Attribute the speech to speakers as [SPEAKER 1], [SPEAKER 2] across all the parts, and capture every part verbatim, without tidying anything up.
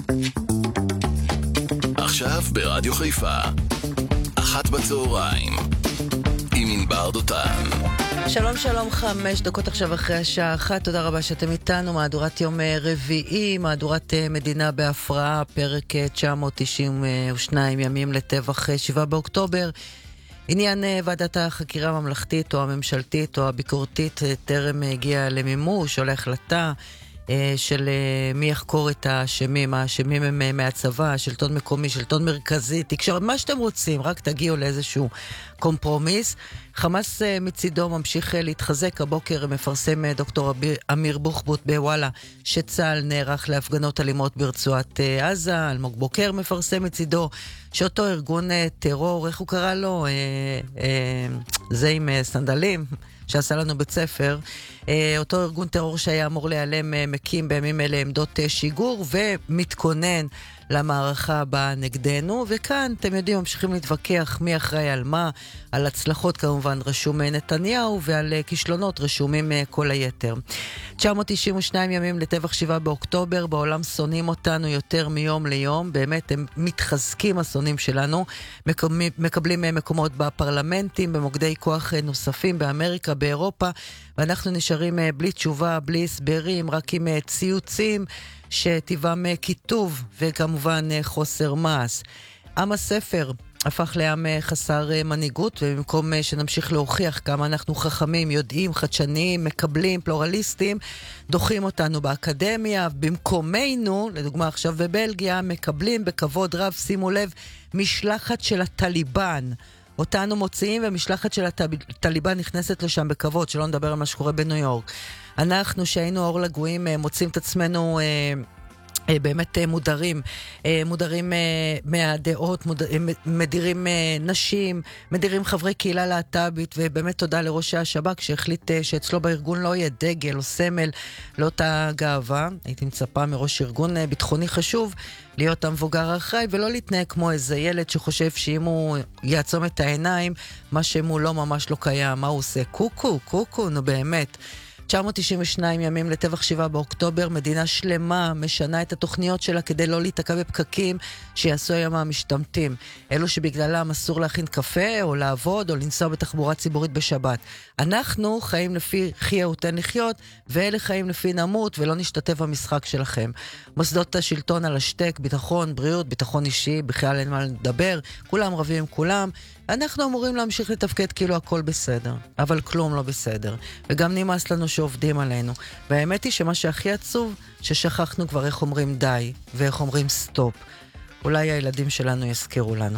[SPEAKER 1] עכשיו ברדיו חיפה, אחת בצהריים, עם ענבר דותן.
[SPEAKER 2] שלום שלום, חמש דקות עכשיו אחרי השעה אחת. תודה רבה שאתם איתנו. מהדורת יום רביעי, מהדורת מדינה בהפרעה, פרק תשע מאות תשעים ושתיים, ימים לטבח שבעה באוקטובר. עניין ועדת החקירה הממלכתית או הממשלתית או הביקורתית טרם הגיע למימוש או להחלטה של מי יחקור את האשמים. האשמים הם מהצבא, שלטון מקומי, שלטון מרכזי, תקשורת, מה שאתם רוצים, רק תגיעו לאיזשהו קומפרומיס. חמאס מצידו ממשיך להתחזק. הבוקר מפרסם דוקטור אמיר בוחבוט בוואלה שצה"ל נערך להפגנות אלימות ברצועת עזה. אלמוג בוקר מפרסם מצידו שאותו ארגון טרור, איך הוא קרא לו? אה, אה, זה עם סנדלים שעשה לנו בית ספר, אותו ארגון טרור שהיה אמור להיעלם מקים בימים אלה עמדות שיגור ומתכונן למערכה הבאה נגדנו. וכאן אתם יודעים, ממשיכים להתווכח מי אחראי על מה. על הצלחות כמובן רשום נתניהו, ועל כישלונות רשומים כל היתר. תשע מאות תשעים ושתיים ימים לטבח שבעה באוקטובר. בעולם שונאים אותנו יותר מיום ליום, באמת הם מתחזקים, השונאים שלנו, מקבלים מקומות בפרלמנטים, במוקדי כוח נוספים באמריקה, באירופה, ואנחנו נשארים בלי תשובה, בלי הסברים, רק עם ציוצים שטבעם כיתוב וכמובן חוסר מעש. עם הספר הפך לעם חסר מנהיגות, ובמקום שנמשיך להוכיח כמה אנחנו חכמים, יודעים, חדשניים, מקבלים, פלורליסטים, דוחים אותנו באקדמיה. במקומנו, לדוגמה עכשיו בבלגיה, מקבלים בכבוד רב, שימו לב, משלחת של הטליבן. אותנו מוציאים ומשלחת של הטליבן נכנסת לשם בכבוד, שלא נדבר על מה שקורה בניו יורק. אנחנו שהיינו אור לגויים מוצאים את עצמנו אה, באמת מודרים, מודרים מהדעות, מדירים נשים, מדירים חברי קהילה להט"בית, ובאמת תודה לראש השב"כ שהחליט שאצלו בארגון לא יהיה דגל או סמל לאותה גאווה. הייתי מצפה מראש ארגון ביטחוני חשוב להיות המבוגר האחראי, ולא להתנהג כמו איזה ילד שחושב שאם הוא יעצום את העיניים, מה שמולו ממש לא קיים. מה הוא עושה? קוקו, קוקו, נו באמת. תשע מאות תשעים ושתיים ימים לטבח שבעה באוקטובר, מדינה שלמה משנה את התוכניות שלה כדי לא להתעכב בפקקים שיעשו היום המשתמטים. אלו שבגללם אסור להכין קפה או לעבוד או לנסוע בתחבורה ציבורית בשבת. אנחנו חיים לפי חיה ותן לחיות, ואלה חיים לפי נמות ולא נשתתף במשחק שלכם. מוסדות השלטון על השתק, ביטחון, בריאות, ביטחון אישי, בכלל אין מה לדבר, כולם רבים עם כולם. אנחנו אמורים להמשיך לתפקד כאילו הכל בסדר, אבל כלום לא בסדר. וגם נמאס לנו שעובדים עלינו. והאמת היא שמה שהכי עצוב, ששכחנו כבר איך אומרים די, ואיך אומרים סטופ. אולי הילדים שלנו יזכרו לנו.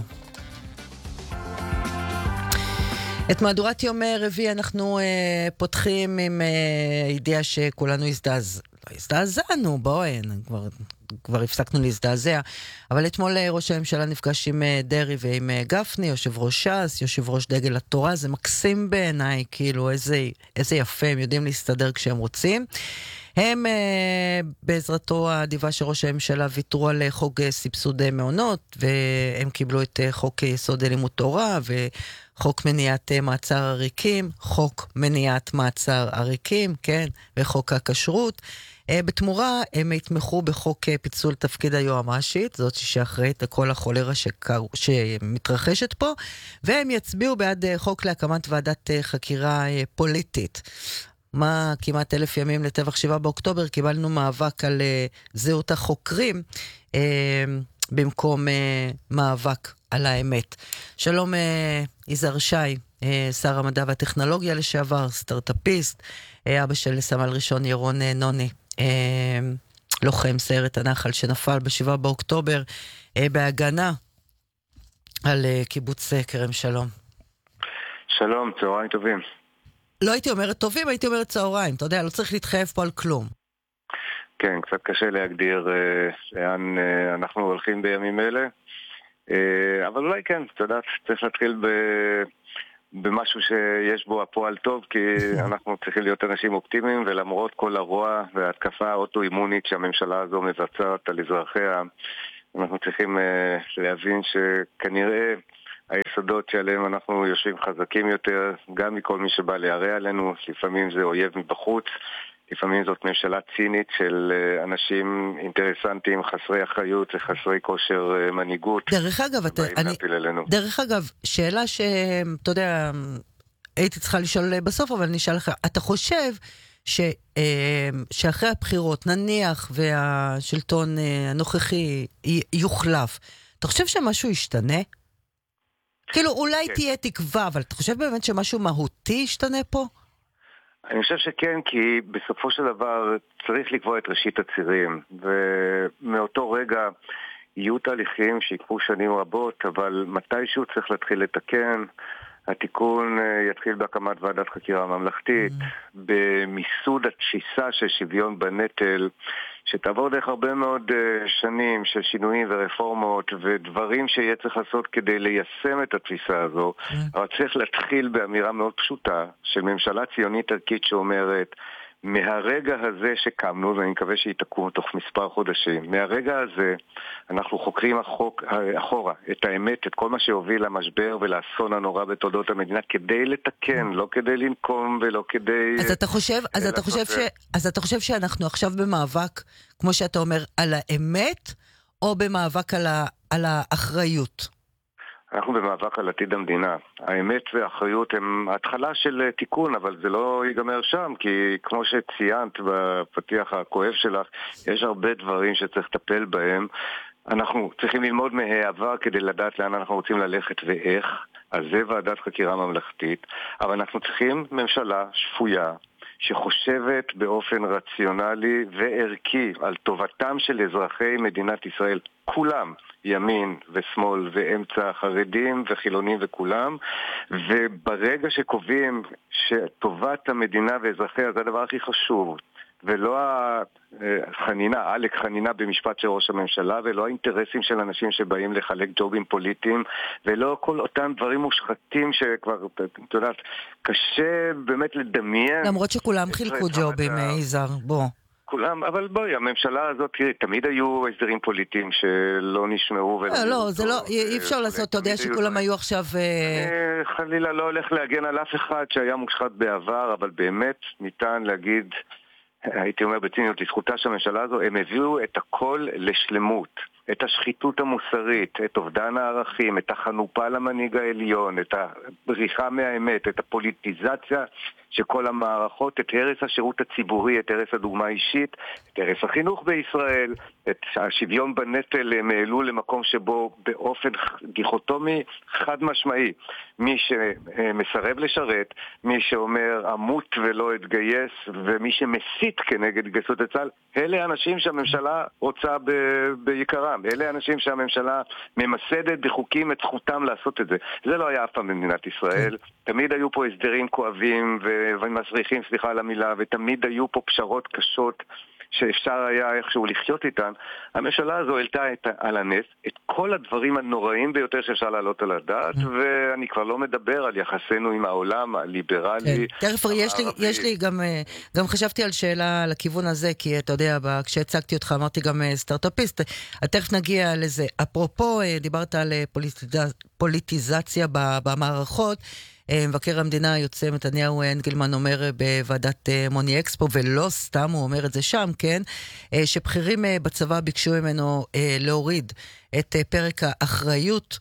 [SPEAKER 2] את מהדורת יום רביעי אנחנו אה, פותחים עם אה, ידיעה שכולנו הזדעז... לא הזדעזענו, בואי, כבר... כבר הפסקנו להזדעזע, אבל אתמול ראש הממשלה נפגש עם דרי ועם גפני, יושב ראש ש"ס, יושב ראש דגל התורה. זה מקסים בעיניי, כאילו איזה, איזה יפה, הם יודעים להסתדר כשהם רוצים. הם בעזרתו האדיבה של ראש הממשלה ויתרו על חוק סבסוד מעונות, והם קיבלו את חוק יסוד לימוד תורה וחוק מניעת מעצר עריקים, חוק מניעת מעצר עריקים, כן, וחוק הכשרות. בתמורה הם יתמכו בחוק פיצול תפקיד היועמ"שית, זאת שאחראית לכל החולרה שקר... שמתרחשת פה, והם יצביעו בעד חוק להקמת ועדת חקירה פוליטית. מה כמעט אלף ימים לטבח שבעה באוקטובר, קיבלנו מאבק על זהות החוקרים, במקום מאבק על האמת. שלום יזהר שי, שר המדע והטכנולוגיה לשעבר, סטארט-אפיסט, אבא של סמל ראשון ירון נוני, לוחם סיירת הנחל שנפל בשבעה באוקטובר בהגנה על קיבוץ כרם שלום.
[SPEAKER 3] שלום, צהריים טובים.
[SPEAKER 2] לא הייתי אומרת טובים, הייתי אומרת צהריים. אתה יודע, לא צריך להתחייב פה על כלום.
[SPEAKER 3] כן, קצת קשה להגדיר לאן אנחנו הולכים בימים אלה, אבל אולי כן, אתה יודע, צריך להתחיל ב... במשהו שיש בו הפועל טוב, כי אנחנו צריכים להיות אנשים אופטימיים, ולמרות כל הרוע וההתקפה האוטואימונית שהממשלה הזו מבצעת על אזרחיה, אנחנו צריכים uh, להבין שכנראה היסודות שעליהם אנחנו יושבים חזקים יותר, גם מכל מי שבא להרע עלינו, לפעמים זה אויב מבחוץ, לפעמים זאת ממשלה צינית של אנשים אינטרסנטים, חסרי אחריות וחסרי כושר מנהיגות.
[SPEAKER 2] דרך אגב, אתה, אני, דרך אגב, שאלה שאתה יודע, הייתי צריכה לשאול בסוף, אבל אני אשאל לך, אתה חושב ש, שאחרי הבחירות, נניח והשלטון הנוכחי יוחלף, אתה חושב שמשהו ישתנה? כאילו, אולי כן. תהיה תקווה, אבל אתה חושב באמת שמשהו מהותי ישתנה פה?
[SPEAKER 3] אני חושב שכן, כי בסופו של דבר צריך לקבוע את ראשית הצירים, ומאותו רגע יהיו תהליכים שיקחו שנים רבות, אבל מתישהו צריך להתחיל לתקן. התיקון יתחיל בהקמת ועדת חקירה ממלכתית, mm-hmm. במיסוד התפיסה של שוויון בנטל, שתעבור דרך הרבה מאוד שנים של שינויים ורפורמות ודברים שיהיה צריך לעשות כדי ליישם את התפיסה הזו. Mm-hmm. אבל צריך להתחיל באמירה מאוד פשוטה של ממשלה ציונית ערכית שאומרת, מהרגע הזה שקמנו, ואני מקווה שהיא תקום תוך מספר חודשים, מהרגע הזה אנחנו חוקרים החוק, אחורה את האמת, את כל מה שהוביל למשבר ולאסון הנורא בתולדות המדינה, כדי לתקן, לא כדי לנקום ולא כדי...
[SPEAKER 2] אז אתה חושב, אז אתה חושב ש... אז אתה חושב שאנחנו עכשיו במאבק, כמו שאתה אומר, על האמת, או במאבק על ה... על האחריות?
[SPEAKER 3] אנחנו במאבק על עתיד המדינה. האמת והאחריות הם התחלה של תיקון, אבל זה לא ייגמר שם, כי כמו שציינת בפתיח הכואב שלך, יש הרבה דברים שצריך לטפל בהם. אנחנו צריכים ללמוד מהעבר כדי לדעת לאן אנחנו רוצים ללכת ואיך. אז זה ועדת חקירה ממלכתית. אבל אנחנו צריכים ממשלה שפויה, שחושבת באופן רציונלי וערכי על טובתם של אזרחי מדינת ישראל, כולם, ימין ושמאל ואמצע, חרדים וחילונים וכולם, וברגע שקובעים שטובת המדינה ואזרחיה זה הדבר הכי חשוב, ולא החנינה, עלק חנינה במשפט של ראש הממשלה, ולא האינטרסים של אנשים שבאים לחלק ג'ובים פוליטיים, ולא כל אותם דברים מושחתים שכבר, אתה יודעת, קשה באמת לדמיין.
[SPEAKER 2] למרות שכולם חילקו ג'ובים, איזר, בוא.
[SPEAKER 3] כולם, אבל בואי, הממשלה הזאת, תראי, תמיד היו הסדרים פוליטיים שלא נשמעו.
[SPEAKER 2] לא, לא, זה לא, אי אפשר לעשות, אתה יודע שכולם היו עכשיו...
[SPEAKER 3] חלילה לא הולך להגן על אף אחד שהיה מושחת בעבר, אבל באמת ניתן להגיד, הייתי אומר בציניות, לזכותה של הממשלה הזו, הם הביאו את הכל לשלמות, את השחיתות המוסרית, את אובדן הערכים, את החנופה למנהיג העליון, את הבריחה מהאמת, את הפוליטיזציה של כל המערכות, את הרס השירות הציבורי, את הרס הדוגמה האישית, את הרס החינוך בישראל, את השוויון בנטל הם העלו למקום שבו באופן דיכוטומי חד משמעי, מי שמסרב לשרת, מי שאומר אמות ולא אתגייס, ומי שמסית כנגד התגייסות לצה"ל, אלה אנשים שהממשלה רוצה ב- בעיקרם, אלה אנשים שהממשלה ממסדת בחוקים את זכותם לעשות את זה. זה לא היה אף פעם במדינת ישראל, תמיד היו פה הסדרים כואבים ומסריחים, סליחה על המילה, ותמיד היו פה פשרות קשות שאפשר היה איכשהו לחיות איתן. הממשלה הזו העלתה על הנס את כל הדברים הנוראים ביותר שאפשר לעלות על הדעת, ואני כבר לא מדבר על יחסנו עם העולם הליברלי.
[SPEAKER 2] תכף, יש לי גם, גם חשבתי על שאלה לכיוון הזה, כי אתה יודע, כשהצגתי אותך אמרתי גם סטארט-אפיסט, תכף נגיע לזה. אפרופו, דיברת על פוליטיזציה במערכות, מבקר המדינה היוצא מתניהו אנגלמן אומר בוועדת מוני אקספו, ולא סתם הוא אומר את זה שם, כן, שבכירים בצבא ביקשו ממנו להוריד את פרק האחריות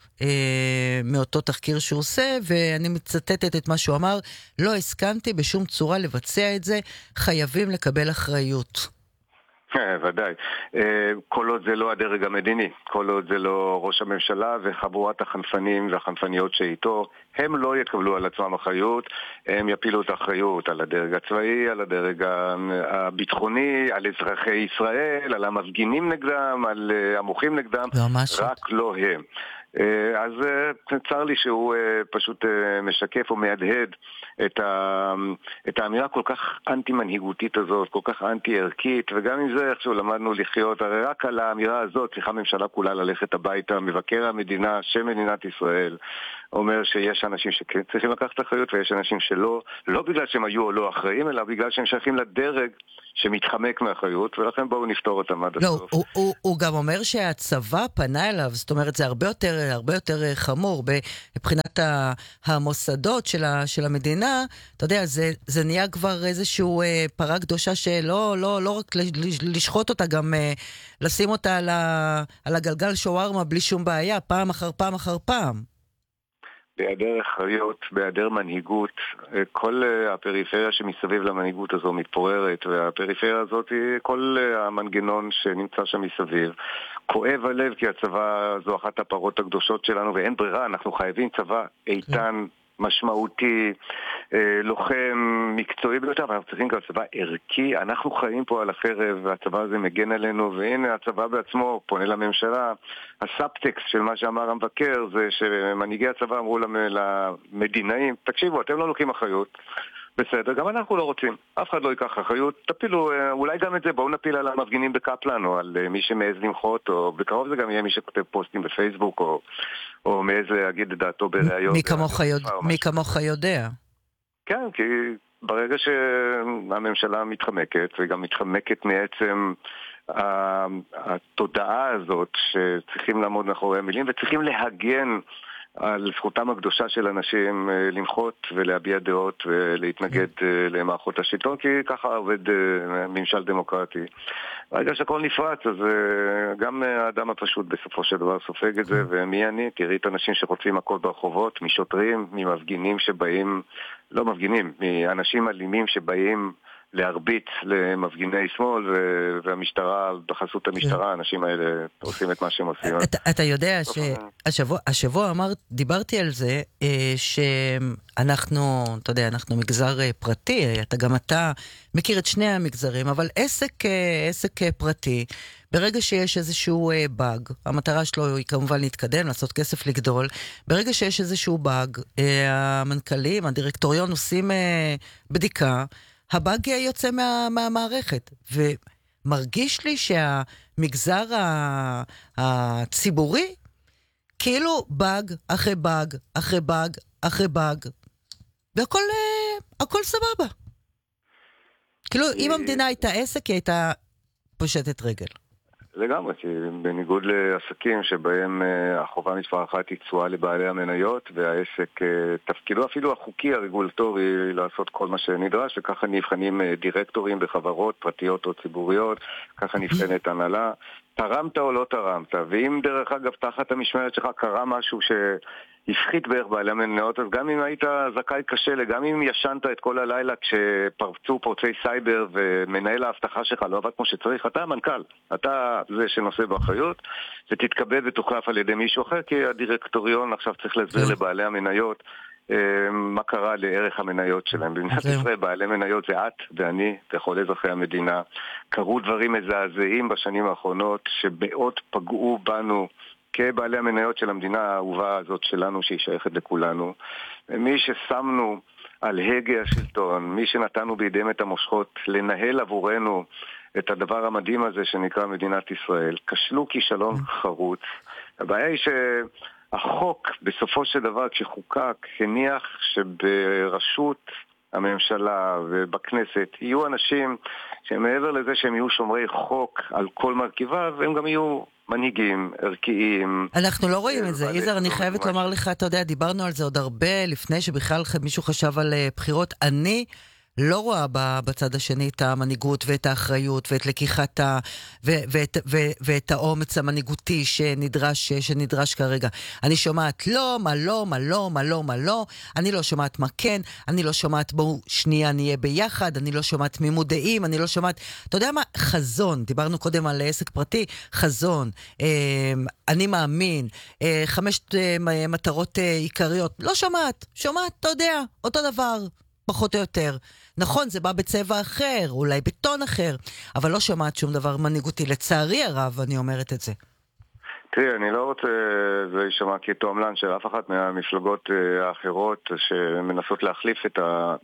[SPEAKER 2] מאותו תחקיר שהוא עושה, ואני מצטטת את מה שהוא אמר, לא הסכמתי בשום צורה לבצע את זה, חייבים לקבל אחריות.
[SPEAKER 3] ודאי. כל עוד זה לא הדרג המדיני, כל עוד זה לא ראש הממשלה וחבורת החנפנים והחנפניות שאיתו, הם לא יקבלו על עצמם אחריות, הם יפילו את האחריות על הדרג הצבאי, על הדרג הביטחוני, על אזרחי ישראל, על המפגינים נגדם, על המוחים נגדם, רק לא הם. אז צר לי שהוא פשוט משקף ומהדהד את, ה... את האמירה כל כך אנטי-מנהיגותית הזאת, כל כך אנטי-ערכית, וגם עם זה איכשהו למדנו לחיות, הרי רק על האמירה הזאת צריכה הממשלה כולה ללכת הביתה. מבקר המדינה של מדינת ישראל אומר שיש אנשים שצריכים לקחת אחריות ויש אנשים שלא, לא בגלל שהם היו או לא אחראים, אלא בגלל שהם שייכים לדרג שמתחמק מאחריות, ולכן בואו נפתור אותם עד
[SPEAKER 2] לא,
[SPEAKER 3] הסוף.
[SPEAKER 2] הוא, הוא, הוא גם אומר שהצבא פנה אליו, זאת אומרת, זה הרבה יותר, הרבה יותר חמור מבחינת המוסדות של, ה, של המדינה. אתה יודע, זה, זה נהיה כבר איזשהו אה, פרה קדושה שלא לא, לא רק לשחוט אותה, גם אה, לשים אותה על, ה, על הגלגל שווארמה בלי שום בעיה, פעם אחר פעם אחר פעם.
[SPEAKER 3] בהיעדר אחריות, בהיעדר מנהיגות, כל הפריפריה שמסביב למנהיגות הזו מתפוררת, והפריפריה הזאת היא כל המנגנון שנמצא שם מסביב. כואב הלב כי הצבא זו אחת הפרות הקדושות שלנו, ואין ברירה, אנחנו חייבים צבא איתן, משמעותי, לוחם, מקצועי ביותר, אבל אנחנו צריכים גם צבא ערכי. אנחנו חיים פה על החרב, והצבא הזה מגן עלינו, והנה הצבא בעצמו פונה לממשלה. הסאבטקסט של מה שאמר המבקר זה שמנהיגי הצבא אמרו למדינאים, תקשיבו, אתם לא לוקחים אחריות. בסדר, גם אנחנו לא רוצים. אף אחד לא ייקח אחריות. תפילו, אולי גם את זה, בואו נפיל על המפגינים בקפלן, או על מי שמעז למחות, או בקרוב זה גם יהיה מי שכותב פוסטים בפייסבוק, או, או מעז להגיד את דעתו בראיות.
[SPEAKER 2] מי כמוך, יודע, מי כמוך יודע.
[SPEAKER 3] כן, כי ברגע שהממשלה מתחמקת, וגם מתחמקת מעצם התודעה הזאת, שצריכים לעמוד מאחורי המילים, וצריכים להגן על זכותם הקדושה של אנשים למחות ולהביע דעות ולהתנגד למערכות השלטון, כי ככה עובד ממשל דמוקרטי. ברגע שהכל נפרץ, אז גם האדם הפשוט בסופו של דבר סופג את זה, ומי אני? תראי את אנשים שרוצים הכל ברחובות, משוטרים, ממפגינים שבאים, לא מפגינים, מאנשים אלימים שבאים להרביץ למפגיני שמאל, והמשטרה, בחסות המשטרה, האנשים האלה עושים את מה שהם עושים.
[SPEAKER 2] אתה יודע שהשבוע דיברתי על זה, שאנחנו, אתה יודע, אנחנו מגזר פרטי, אתה גם אתה מכיר את שני המגזרים, אבל עסק פרטי, ברגע שיש איזשהו באג, המטרה שלו היא כמובן להתקדם, לעשות כסף לגדול, ברגע שיש איזשהו באג, המנכ"לים, הדירקטוריון עושים בדיקה, הבאג יוצא מה, מהמערכת, ומרגיש לי שהמגזר הציבורי, כאילו באג אחרי באג, אחרי באג, אחרי באג, והכל הכל סבבה. כאילו, אם המדינה הייתה עסק, היא הייתה פושטת רגל.
[SPEAKER 3] לגמרי, כי בניגוד לעסקים שבהם החובה מספר אחת היא תשואה לבעלי המניות, והעסק תפקידו אפילו החוקי הרגולטורי לעשות כל מה שנדרש, וככה נבחנים דירקטורים בחברות פרטיות או ציבוריות, ככה נבחנת הנהלה. תרמת או לא תרמת, ואם דרך אגב תחת המשמרת שלך קרה משהו שהפחית בערך בעלי המניות, אז גם אם היית זכאי קשה, גם אם ישנת את כל הלילה כשפרצו פורצי סייבר ומנהל ההבטחה שלך לא עבד כמו שצריך, אתה המנכ"ל, אתה זה שנושא באחריות, ותתכבד ותוחלף על ידי מישהו אחר, כי הדירקטוריון עכשיו צריך להסביר לבעלי המניות מה קרה לערך המניות שלהם. במדינת ישראל בעלי מניות זה את ואני וכל אזרחי המדינה. קרו דברים מזעזעים בשנים האחרונות שבאות פגעו בנו כבעלי המניות של המדינה האהובה הזאת שלנו שהיא שייכת לכולנו. מי ששמנו על הגה השלטון, מי שנתנו בידיהם את המושכות לנהל עבורנו את הדבר המדהים הזה שנקרא מדינת ישראל, כשלו כישלון חרוץ. הבעיה היא ש... החוק בסופו של דבר כשחוקק הניח שברשות הממשלה ובכנסת יהיו אנשים שמעבר לזה שהם יהיו שומרי חוק על כל מרכיביו, והם גם יהיו מנהיגים, ערכיים.
[SPEAKER 2] אנחנו לא רואים את זה. איזר, אני חייבת לומר לך, אתה יודע, דיברנו על זה עוד הרבה לפני שבכלל מישהו חשב על בחירות. אני לא רואה בצד השני את המנהיגות ואת האחריות ואת לקיחת ה... ו- ואת, ו- ואת האומץ המנהיגותי שנדרש, שנדרש כרגע. אני שומעת לא, מה לא, מה לא, מה לא, מה לא. אני לא שומעת מה כן, אני לא שומעת בואו שנייה נהיה ביחד, אני לא שומעת תמימות דעים, אני לא שומעת... אתה יודע מה? חזון. דיברנו קודם על עסק פרטי, חזון. אה, אני מאמין. אה, חמשת אה, מטרות אה, עיקריות. לא שומעת. שומעת, אתה יודע, אותו דבר. פחות או יותר. נכון, זה בא בצבע אחר, אולי בטון אחר, אבל לא שמעת שום דבר מנהיגותי. לצערי הרב, אני אומרת את זה.
[SPEAKER 3] תראי, אני לא רוצה, זה יישמע כתועמלן של אף אחת מהמפלגות האחרות שמנסות להחליף את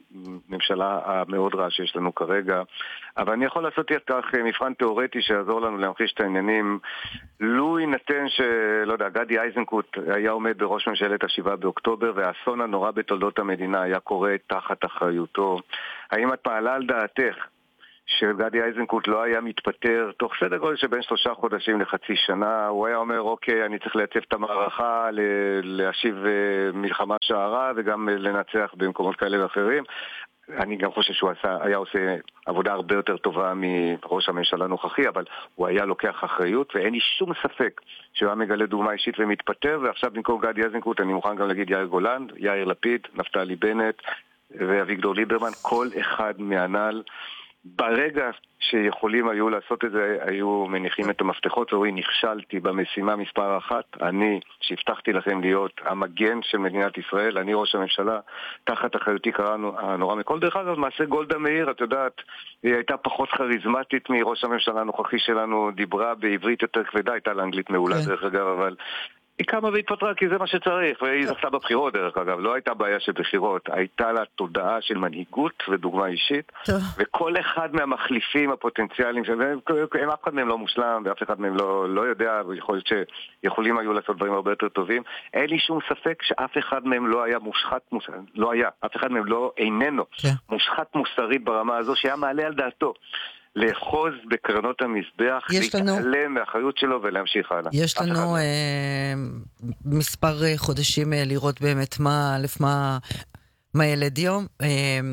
[SPEAKER 3] הממשלה המאוד רעה שיש לנו כרגע, אבל אני יכול לעשות איתך מבחן תיאורטי שיעזור לנו להמחיש את העניינים. לו יינתן שלא יודע, גדי איזנקוט היה עומד בראש ממשלת השבעה באוקטובר והאסון הנורא בתולדות המדינה היה קורה תחת אחריותו, האם את פעלה על דעתך שגדי איזנקוט לא היה מתפטר תוך סדר גודל שבין שלושה חודשים לחצי שנה. הוא היה אומר, אוקיי, אני צריך לייצב את המערכה, להשיב מלחמה שערה וגם לנצח במקומות כאלה ואחרים. אני גם חושב שהוא עשה, היה עושה עבודה הרבה יותר טובה מראש הממשלה הנוכחי, אבל הוא היה לוקח אחריות, ואין לי שום ספק שהוא היה מגלה דוגמה אישית ומתפטר, ועכשיו במקום גדי איזנקוט אני מוכן גם להגיד יאיר גולן, יאיר לפיד, נפתלי בנט ואביגדור ליברמן, כל אחד מהנ"ל ברגע שיכולים היו לעשות את זה, היו מניחים את המפתחות, ואומרים, נכשלתי במשימה מספר אחת, אני, שהבטחתי לכם להיות המגן של מדינת ישראל, אני ראש הממשלה, תחת אחריותי קראנו הנורא מכל. דרך אגב, מעשה גולדה מאיר, את יודעת, היא הייתה פחות כריזמטית מראש הממשלה הנוכחי שלנו, דיברה בעברית יותר כבדה, הייתה לאנגלית מעולה דרך אגב, אבל היא קמה והתפטרה כי זה מה שצריך, והיא זכתה בבחירות דרך אגב, לא הייתה בעיה של בחירות, הייתה לה תודעה של מנהיגות ודוגמה אישית, טוב. וכל אחד מהמחליפים הפוטנציאליים, הם אף אחד מהם לא מושלם, ואף אחד מהם לא, לא יודע, ויכול להיות שיכולים היו לעשות דברים הרבה יותר טובים, אין לי שום ספק שאף אחד מהם לא היה מושחת, מוס... לא היה, אף אחד מהם לא איננו, כן. מושחת מוסרית ברמה הזו, שהיה מעלה על דעתו. לאחוז בקרנות המזבח, להתעלם מהאחריות שלו ולהמשיך הלאה.
[SPEAKER 2] יש לנו אה, מספר חודשים אה, לראות באמת מה, אלף מה, מה ילד יום, אה,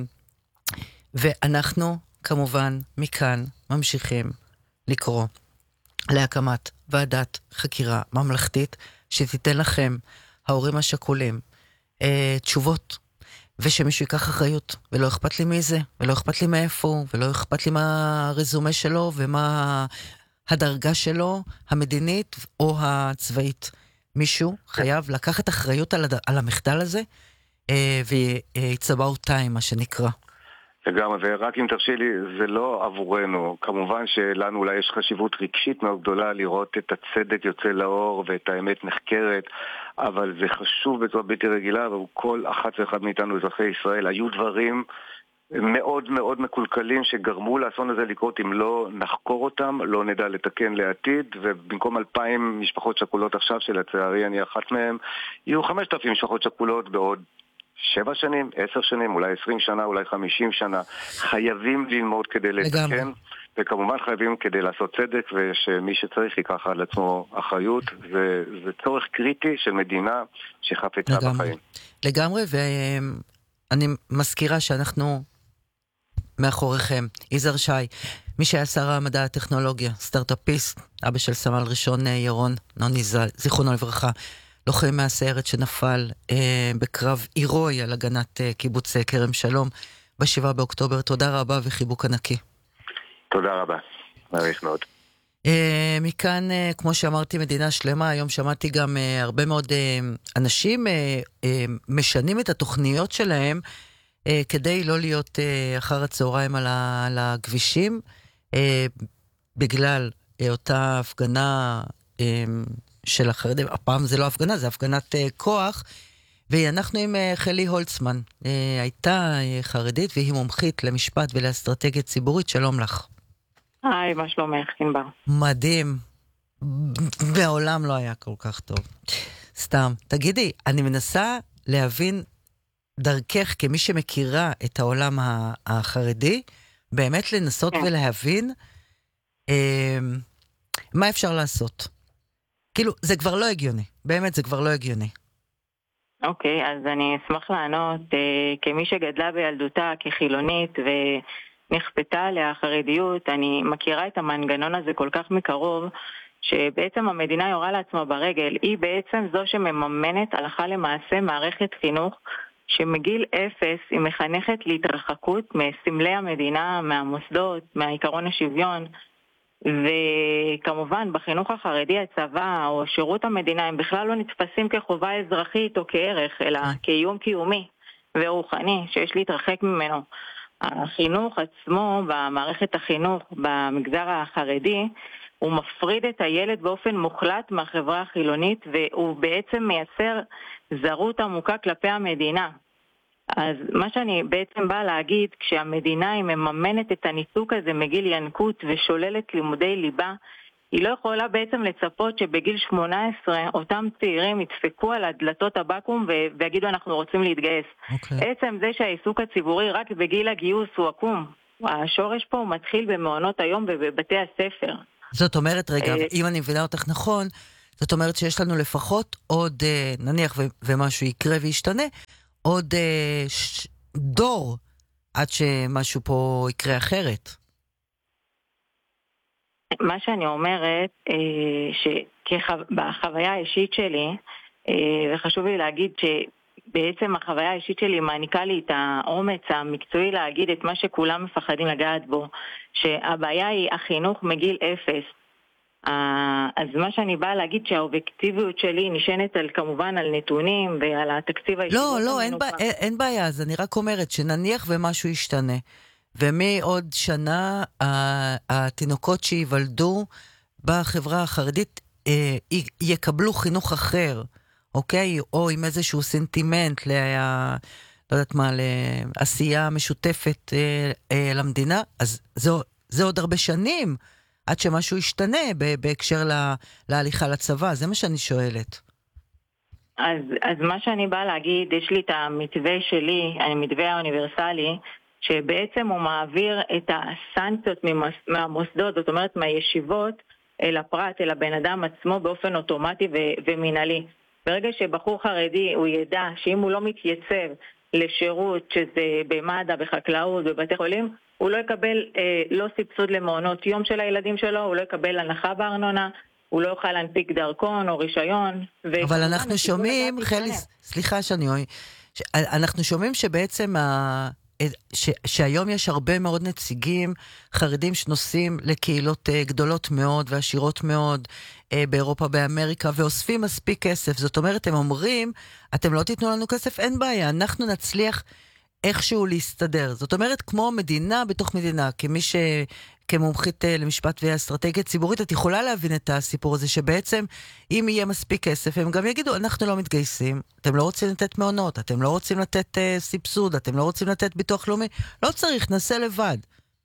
[SPEAKER 2] ואנחנו כמובן מכאן ממשיכים לקרוא להקמת ועדת חקירה ממלכתית, שתיתן לכם, ההורים השכולים, אה, תשובות, ושמישהו ייקח אחריות, ולא אכפת לי מי זה, ולא אכפת לי מאיפה, ולא אכפת לי מה הרזומה שלו, ומה הדרגה שלו, המדינית או הצבאית. מישהו חייב לקחת אחריות על, הד... על המחדל הזה, ויצבעו טיים, מה שנקרא.
[SPEAKER 3] וגם, ורק אם תרשי לי, זה לא עבורנו. כמובן שלנו אולי יש חשיבות רגשית מאוד גדולה לראות את הצדק יוצא לאור ואת האמת נחקרת, אבל זה חשוב בצורה בלתי רגילה, וכל אחת ואחד מאיתנו אזרחי ישראל היו דברים מאוד מאוד מקולקלים שגרמו לאסון הזה לקרות. אם לא נחקור אותם, לא נדע לתקן לעתיד, ובמקום אלפיים משפחות שכולות עכשיו, שלצערי אני אחת מהם, יהיו חמשת אלפים משפחות שכולות בעוד שבע שנים, עשר שנים, אולי עשרים שנה, אולי חמישים שנה. חייבים ללמוד כדי לתקן, וכמובן חייבים כדי לעשות צדק, ושמי שצריך ייקח על עצמו אחריות. זה, זה צורך קריטי של מדינה שחפצה בחיים.
[SPEAKER 2] לגמרי, ואני מזכירה שאנחנו מאחוריכם. יזהר שי, מי שהיה שר המדע הטכנולוגיה, סטארט-אפיסט, אבא של סמל ראשון ירון, נוני זיכרונו לברכה, לוחם מהסיירת שנפל אה, בקרב הירואי על הגנת אה, קיבוץ אה, כרם שלום בשבעה באוקטובר. תודה רבה וחיבוק ענקי.
[SPEAKER 3] תודה רבה, מעריך מאוד.
[SPEAKER 2] אה, מכאן, אה, כמו שאמרתי, מדינה שלמה. היום שמעתי גם אה, הרבה מאוד אה, אנשים אה, אה, משנים את התוכניות שלהם אה, כדי לא להיות אה, אחר הצהריים על, ה, על הכבישים, אה, בגלל אה, אותה הפגנה אה, של החרדים. הפעם זה לא הפגנה, זה הפגנת uh, כוח, ואנחנו עם uh, חלי הולצמן, uh, הייתה uh, חרדית והיא מומחית למשפט ולאסטרטגיה ציבורית. שלום לך.
[SPEAKER 4] היי, מה שלומך, ענבר?
[SPEAKER 2] מדהים. בעולם לא היה כל כך טוב. סתם. תגידי, אני מנסה להבין דרכך כמי שמכירה את העולם החרדי, באמת לנסות כן. ולהבין uh, מה אפשר לעשות. כאילו, זה כבר לא הגיוני. באמת, זה כבר לא הגיוני.
[SPEAKER 4] אוקיי, okay, אז אני אשמח לענות. Uh, כמי שגדלה בילדותה כחילונית ונכפתה עליה החרדיות, אני מכירה את המנגנון הזה כל כך מקרוב, שבעצם המדינה יורה לעצמה ברגל. היא בעצם זו שמממנת הלכה למעשה מערכת חינוך, שמגיל אפס היא מחנכת להתרחקות מסמלי המדינה, מהמוסדות, מהעיקרון השוויון, וכמובן בחינוך החרדי הצבא או שירות המדינה הם בכלל לא נתפסים כחובה אזרחית או כערך, אלא כאיום קיומי ורוחני שיש להתרחק ממנו. החינוך עצמו במערכת החינוך במגזר החרדי הוא מפריד את הילד באופן מוחלט מהחברה החילונית, והוא בעצם מייצר זרות עמוקה כלפי המדינה. אז מה שאני בעצם באה להגיד, כשהמדינה היא מממנת את הניתוק הזה מגיל ינקות ושוללת לימודי ליבה, היא לא יכולה בעצם לצפות שבגיל שמונה עשרה אותם צעירים ידפקו על הדלתות הבקו"ם ויגידו אנחנו רוצים להתגייס. Okay. בעצם זה שהעיסוק הציבורי רק בגיל הגיוס הוא עקום, השורש פה הוא מתחיל במעונות היום ובבתי הספר.
[SPEAKER 2] זאת אומרת, רגע, אם אני מבינה אותך נכון, זאת אומרת שיש לנו לפחות עוד, נניח ו- ומשהו יקרה וישתנה, עוד אה, ש- דור עד שמשהו פה יקרה אחרת.
[SPEAKER 4] מה שאני אומרת, שבחוויה האישית שלי, וחשוב לי להגיד שבעצם החוויה האישית שלי מעניקה לי את האומץ המקצועי להגיד את מה שכולם מפחדים לגעת בו, שהבעיה היא החינוך מגיל אפס. אז מה שאני באה להגיד שהאובייקטיביות שלי נשענת על, כמובן על נתונים ועל התקציב הישיבות.
[SPEAKER 2] לא, לא, אין, אין, אין בעיה, אז אני רק אומרת שנניח ומשהו ישתנה, ומעוד שנה התינוקות שיוולדו בחברה החרדית אה, יקבלו חינוך אחר, אוקיי? או עם איזשהו סנטימנט, לה, לא יודעת מה, לעשייה משותפת אה, אה, למדינה, אז זה, זה עוד הרבה שנים, עד שמשהו ישתנה בהקשר לה, להליכה לצבא, זה מה שאני שואלת.
[SPEAKER 4] אז, אז מה שאני באה להגיד, יש לי את המתווה שלי, המתווה האוניברסלי, שבעצם הוא מעביר את הסנקציות מהמוסדות, זאת אומרת מהישיבות, אל הפרט, אל הבן אדם עצמו באופן אוטומטי ו- ומנהלי. ברגע שבחור חרדי הוא ידע שאם הוא לא מתייצב לשירות, שזה במד"א, בחקלאות, בבתי חולים, הוא לא יקבל אה, לא סבסוד למעונות יום של הילדים שלו, הוא לא יקבל הנחה בארנונה, הוא לא יוכל להנפיק דרכון או רישיון.
[SPEAKER 2] אבל אנחנו שומעים, חלי, סליחה שאני אוהי, אנחנו שומעים שבעצם ה... ש, שהיום יש הרבה מאוד נציגים חרדים שנוסעים לקהילות uh, גדולות מאוד ועשירות מאוד uh, באירופה, באמריקה, ואוספים מספיק כסף. זאת אומרת, הם אומרים, אתם לא תיתנו לנו כסף, אין בעיה, אנחנו נצליח איכשהו להסתדר. זאת אומרת, כמו מדינה בתוך מדינה, כמי ש... כמומחית למשפט ואסטרטגיה ציבורית, את יכולה להבין את הסיפור הזה, שבעצם אם יהיה מספיק כסף, הם גם יגידו, אנחנו לא מתגייסים, אתם לא רוצים לתת מעונות, אתם לא רוצים לתת uh, סבסוד, אתם לא רוצים לתת ביטוח לאומי, לא צריך, נעשה לבד.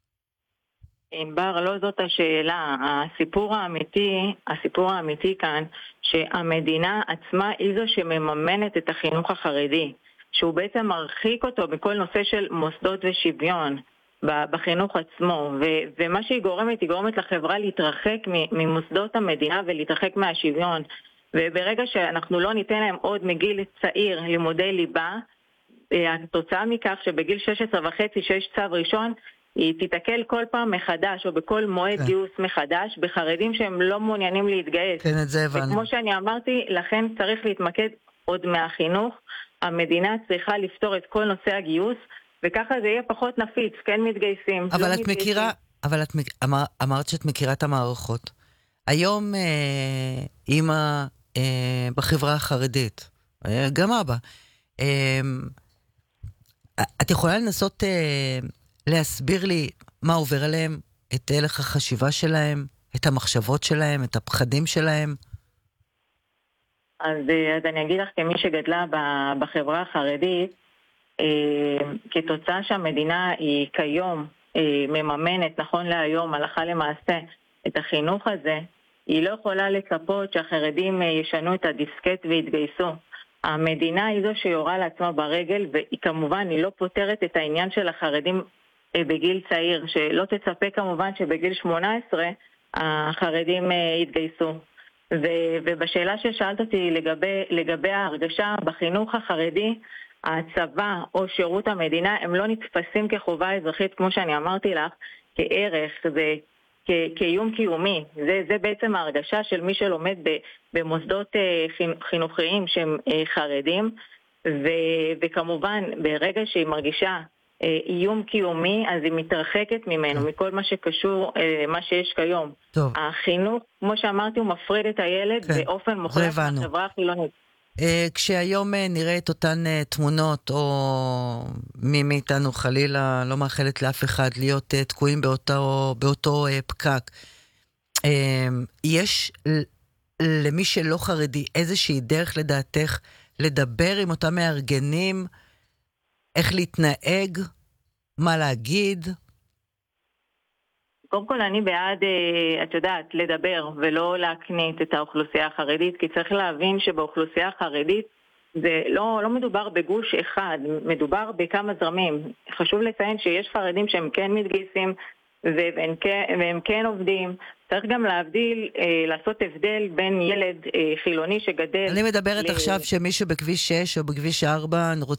[SPEAKER 4] ענבר, לא זאת השאלה. הסיפור האמיתי, הסיפור האמיתי כאן, שהמדינה עצמה היא זו שמממנת את החינוך החרדי, שהוא בעצם מרחיק אותו בכל נושא של מוסדות ושוויון. בחינוך עצמו, ו- ומה שהיא גורמת, היא גורמת לחברה להתרחק ממוסדות המדינה ולהתרחק מהשוויון, וברגע שאנחנו לא ניתן להם עוד מגיל צעיר לימודי ליבה, התוצאה מכך שבגיל שש עשרה וחצי שיש צו ראשון, היא תתקל כל פעם מחדש, או בכל מועד כן. גיוס מחדש, בחרדים שהם לא מעוניינים להתגייס.
[SPEAKER 2] כן, את זה הבנו.
[SPEAKER 4] וכמו שאני אמרתי, לכן צריך להתמקד עוד מהחינוך, המדינה צריכה לפתור את כל נושא הגיוס, וככה זה יהיה פחות נפיץ, כן מתגייסים.
[SPEAKER 2] אבל
[SPEAKER 4] לא
[SPEAKER 2] את
[SPEAKER 4] מתגייסים.
[SPEAKER 2] מכירה, אבל את אמר, אמרת שאת מכירה את המערכות. היום אה, אמא אה, בחברה החרדית, אה, גם אבא, אה, את יכולה לנסות אה, להסביר לי מה עובר עליהם, את הלך החשיבה שלהם, את המחשבות שלהם, את הפחדים שלהם?
[SPEAKER 4] אז, אז אני אגיד לך, כמי שגדלה בחברה החרדית, כתוצאה שהמדינה היא כיום מממנת, נכון להיום, הלכה למעשה, את החינוך הזה, היא לא יכולה לצפות שהחרדים ישנו את הדיסקט והתגייסו. המדינה היא זו שיורה לעצמה ברגל, והיא כמובן, היא לא פותרת את העניין של החרדים בגיל צעיר, שלא תצפה כמובן שבגיל שמונה עשרה החרדים יתגייסו. ובשאלה ששאלת אותי לגבי, לגבי ההרגשה בחינוך החרדי, הצבא או שירות המדינה הם לא נתפסים כחובה אזרחית, כמו שאני אמרתי לך, כערך, זה כאיום קיומי. זה, זה בעצם ההרגשה של מי שלומד במוסדות חינוכיים שהם חרדים, ו, וכמובן ברגע שהיא מרגישה איום קיומי, אז היא מתרחקת ממנו, מכל מה שקשור למה שיש כיום.
[SPEAKER 2] טוב.
[SPEAKER 4] החינוך, כמו שאמרתי, הוא מפריד את הילד כן, באופן מוחלט מהחברה החילונית.
[SPEAKER 2] כשהיום נראה את אותן תמונות, או מי מאיתנו חלילה לא מאחלת לאף אחד להיות תקועים באותו, באותו פקק, יש למי שלא חרדי איזושהי דרך לדעתך לדבר עם אותם מארגנים, איך להתנהג, מה להגיד?
[SPEAKER 4] קודם כל אני בעד, את יודעת, לדבר ולא להקנית את האוכלוסייה החרדית, כי צריך להבין שבאוכלוסייה החרדית זה לא, לא מדובר בגוש אחד, מדובר בכמה זרמים. חשוב לציין שיש חרדים שהם כן מתגייסים והם כן, והם כן עובדים. צריך גם להבדיל, אה, לעשות הבדל בין ילד אה, חילוני שגדל...
[SPEAKER 2] אני מדברת
[SPEAKER 4] ל...
[SPEAKER 2] עכשיו שמישהו בכביש שש או בכביש ארבע